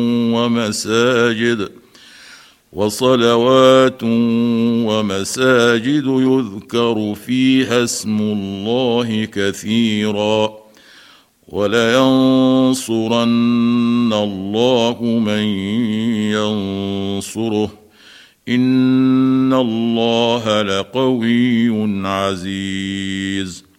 ومساجد وصلوات ومساجد يذكر فيها اسم الله كثيرا ولينصرن الله من ينصره إن الله لقوي عزيز